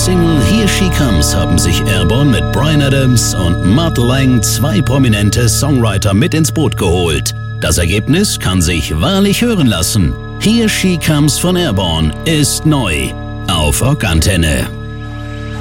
Single Here She Comes haben sich Airborne mit Bryan Adams und Mutt Lange 2 prominente Songwriter mit ins Boot geholt. Das Ergebnis kann sich wahrlich hören lassen. Here She Comes von Airborne ist neu auf Rockantenne.